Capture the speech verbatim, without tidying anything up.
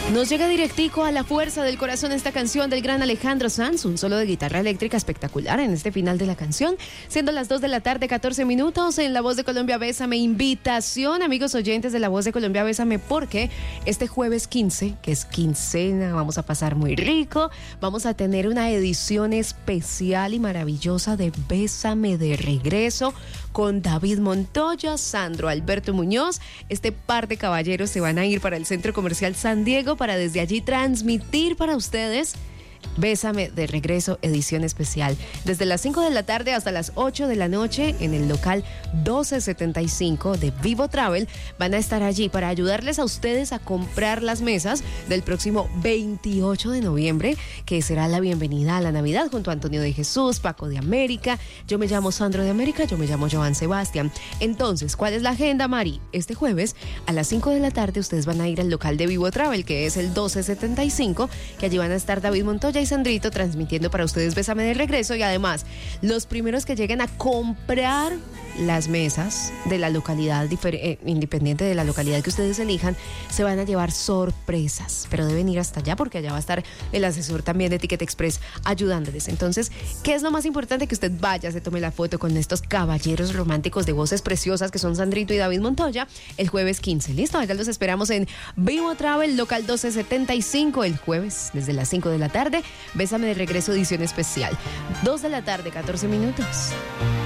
Nos llega directico a la fuerza del corazón esta canción del gran Alejandro Sanz, un solo de guitarra eléctrica espectacular en este final de la canción, siendo las dos de la tarde, catorce minutos, en La Voz de Colombia Bésame. Invitación, amigos oyentes de La Voz de Colombia Bésame, porque este jueves quince, que es quincena, vamos a pasar muy rico, vamos a tener una edición especial y maravillosa de Bésame de Regreso con David Montoya, Sandro Alberto Muñoz. Este par de caballeros se van a ir para el Centro Comercial San Diego para desde allí transmitir para ustedes Bésame de Regreso, edición especial. Desde las cinco de la tarde hasta las ocho de la noche en el local doce setenta y cinco de Vivo Travel van a estar allí para ayudarles a ustedes a comprar las mesas del próximo veintiocho de noviembre, que será la bienvenida a la Navidad junto a Antonio de Jesús, Paco de América. Yo me llamo Sandro de América, yo me llamo Joan Sebastián. Entonces, ¿cuál es la agenda, Mari? Este jueves a las cinco de la tarde ustedes van a ir al local de Vivo Travel, que es el doce setenta y cinco, que allí van a estar David Montoya y Sandrito transmitiendo para ustedes Bésame de Regreso. Y además, los primeros que lleguen a comprar las mesas de la localidad, eh, independiente de la localidad que ustedes elijan, se van a llevar sorpresas, pero deben ir hasta allá porque allá va a estar el asesor también de Ticket Express ayudándoles. Entonces, ¿qué es lo más importante? Que usted vaya, se tome la foto con estos caballeros románticos de voces preciosas que son Sandrito y David Montoya el jueves quince. ¿Listo? Allá los esperamos en Vivo Travel, local doce setenta y cinco, el jueves desde las cinco de la tarde. Bésame de Regreso, edición especial. dos de la tarde, catorce minutos.